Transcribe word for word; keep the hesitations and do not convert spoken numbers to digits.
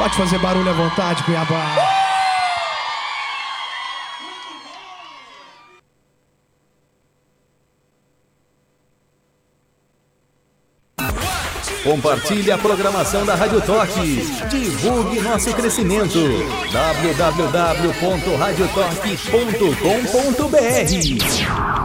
Pode fazer barulho à vontade, Cuiabá. Compartilhe a programação da Rádio Toque. Divulgue nosso crescimento. w w w ponto radio toque ponto com ponto b r